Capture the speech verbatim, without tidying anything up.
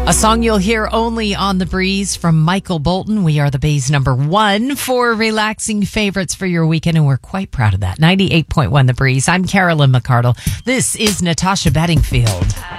A song you'll hear only on The Breeze from Michael Bolton. We are the Bay's number one for relaxing favorites for your weekend, and we're quite proud of that. ninety-eight point one The Breeze. I'm Carolyn McCardle. This is Natasha Bedingfield.